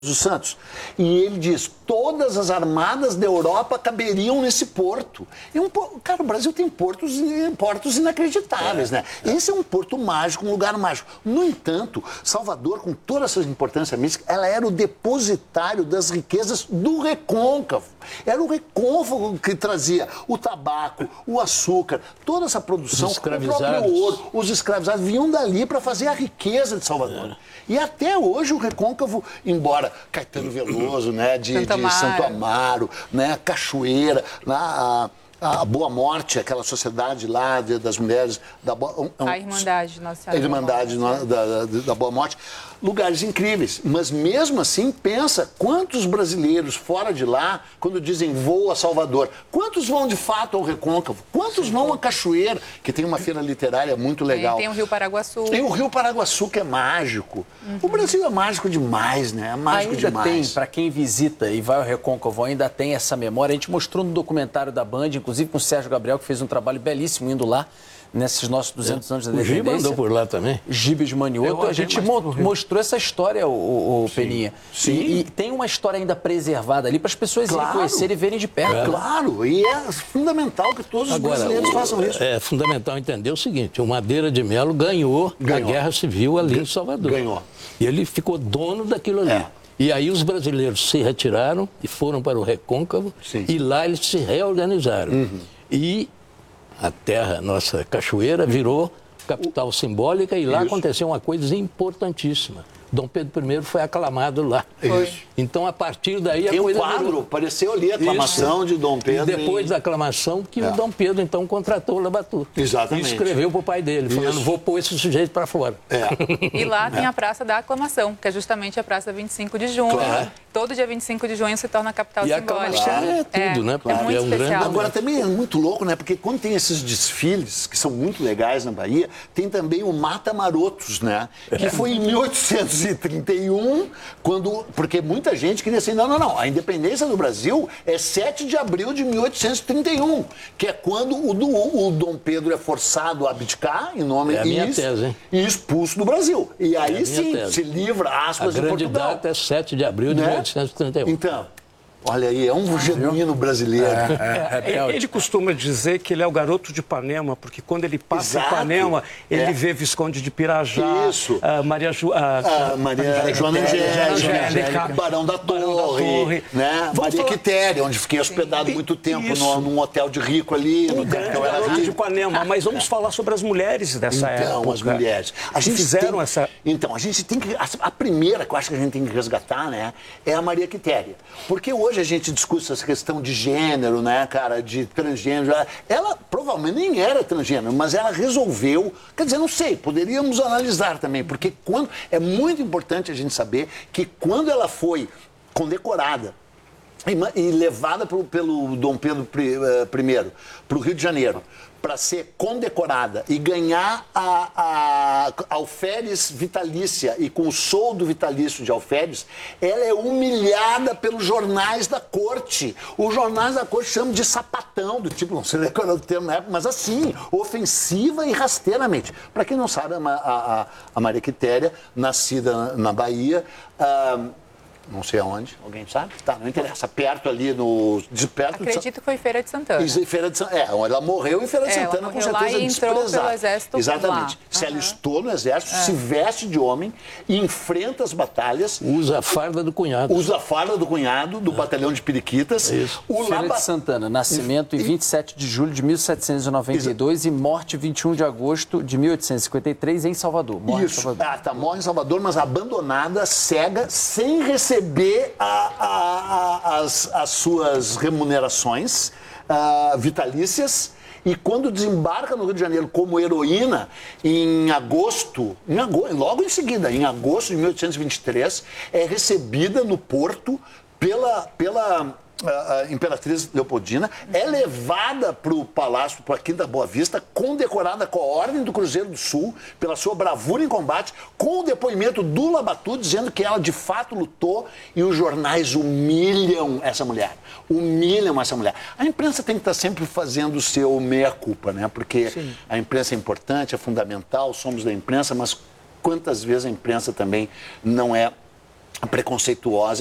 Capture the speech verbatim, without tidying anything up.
dos Santos. E ele diz, todas as armadas da Europa caberiam nesse porto. E um, cara, o Brasil tem portos, portos inacreditáveis, é, né? É. Esse é um porto mágico, um lugar mágico. No entanto, Salvador, com toda essa importância mística, ela era o depositário das riquezas do recôncavo. Era o recôncavo que trazia o tabaco, o açúcar, toda essa produção, o próprio ouro. Os escravizados vinham dali para fazer a riqueza de Salvador. É. E até hoje o recôncavo, embora Caetano Veloso, né, de Santo Amaro, de Santo Amaro, né, Cachoeira, na, a, a Boa Morte, aquela sociedade lá de, das mulheres da Boa, um, a Irmandade Nossa Senhora a Irmandade da, da, da Boa Morte, lugares incríveis, mas mesmo assim pensa quantos brasileiros fora de lá, quando dizem vou a Salvador, quantos vão de fato ao Recôncavo, quantos Sim. vão a Cachoeira, que tem uma feira literária muito legal. Tem, tem o Rio Paraguaçu. Tem o Rio Paraguaçu, que é mágico. Uhum. O Brasil é mágico demais, né? É mágico ainda demais. Tem, para quem visita e vai ao Recôncavo, ainda tem essa memória. A gente mostrou no documentário da Band, inclusive com o Sérgio Gabriel, que fez um trabalho belíssimo indo lá, nesses nossos duzentos é. anos da independência. O Giba andou por lá também. Gibes Manioto. A gente mo mostrou essa história, o, o Sim. Peninha. Sim. E, e tem uma história ainda preservada ali para as pessoas claro. irem conhecer e verem de perto. É. Claro, e é fundamental que todos os Agora, brasileiros o, façam isso. É fundamental entender o seguinte, o Madeira de Melo ganhou, ganhou. a Guerra Civil ali em Salvador. Ganhou. E ele ficou dono daquilo ali. É. E aí os brasileiros se retiraram e foram para o Recôncavo. Sim. E lá eles se reorganizaram. Uhum. E a terra, nossa Cachoeira, virou capital simbólica e lá Isso. aconteceu uma coisa importantíssima. Dom Pedro primeiro foi aclamado lá. Isso. Então, a partir daí... Tem a coisa um quadro, virou... apareceu ali a aclamação Isso. de Dom Pedro. E depois em... da aclamação, que é. o Dom Pedro, então, contratou o Labatu. Exatamente. E escreveu para o pai dele, falando, Isso. vou pôr esse sujeito para fora. É. E lá tem a Praça da Aclamação, que é justamente a Praça vinte e cinco de junho. Claro. Todo dia vinte e cinco de junho se torna a capital e simbólica. E a aclamação é tudo, é, né? É muito é um especial. grande... Agora, também é muito louco, né? Porque quando tem esses desfiles, que são muito legais na Bahia, tem também o Mata Marotos, né? Que foi em mil oitocentos e trinta e um, quando... Porque muita gente queria assim, não, não, não, a independência do Brasil é sete de abril de mil oitocentos e trinta e um, que é quando o, do, o Dom Pedro é forçado a abdicar em nome é a minha tese, hein? e expulso do Brasil. E aí é sim, tese. se livra, aspas, a de grande Portugal. data é sete de abril de né? mil oitocentos e trinta e um. Então... Olha aí, é um genuíno brasileiro. É, é, é, ele costuma dizer que ele é o garoto de Ipanema, porque quando ele passa em Ipanema, ele é. vê Visconde de Pirajá, Isso. A Maria, Ju, a, a Maria a Joana Angélica, Barão da Torre, Barão da Torre né? Maria falar... Quitéria, onde fiquei hospedado muito tempo no, num hotel de rico ali. Um grande garoto de Ipanema, mas vamos falar sobre as mulheres dessa então, época. Então, as mulheres. A gente fizeram tem... essa... Então, a gente tem que... A primeira que eu acho que a gente tem que resgatar, né, é a Maria Quitéria. Porque hoje a gente discute essa questão de gênero, né, cara, de transgênero. Ela provavelmente nem era transgênero, mas ela resolveu, quer dizer, não sei, poderíamos analisar também, porque quando é muito importante a gente saber que quando ela foi condecorada e, e levada pro, pelo Dom Pedro primeiro para o Rio de Janeiro, para ser condecorada e ganhar a, a, a alferes vitalícia e com o soldo vitalício de alferes, ela é humilhada pelos jornais da corte. Os jornais da corte chamam de sapatão, do tipo, não sei qual era o termo na época, mas assim, ofensiva e rasteiramente. Para quem não sabe, a, a, a Maria Quitéria, nascida na Bahia, uh, não sei aonde, alguém sabe? Tá, não interessa. Perto ali no... De perto Acredito de que foi Feira de Santana. Isso, Feira de Santana. É, ela morreu em Feira de é, Santana, com certeza, lá e entrou desprezada. pelo exército Exatamente. lá. Se uhum. alistou no exército, é. se veste de homem, enfrenta as batalhas. Usa a farda do cunhado. Usa a farda do cunhado, do é. batalhão de periquitas. Isso. O Feira Laba... de Santana, nascimento em vinte e sete de julho de mil setecentos e noventa e dois e morte vinte e um de agosto de mil oitocentos e cinquenta e três em Salvador. Morre Isso. em Salvador. Ah, tá, morre em Salvador, mas abandonada, cega, sem receber a, a, a As, as suas remunerações uh, vitalícias, e quando desembarca no Rio de Janeiro como heroína em agosto, em agosto, logo em seguida, em agosto de mil oitocentos e vinte e três, é recebida no Porto pela, pela a, a Imperatriz Leopoldina, é levada para o Palácio, para a Quinta Boa Vista, condecorada com a Ordem do Cruzeiro do Sul, pela sua bravura em combate, com o depoimento do Labatu, dizendo que ela de fato lutou, e os jornais humilham essa mulher. Humilham essa mulher. A imprensa tem que estar sempre fazendo o seu meia-culpa, né? Porque Sim. a imprensa é importante, é fundamental, somos da imprensa, mas quantas vezes a imprensa também não é preconceituosa.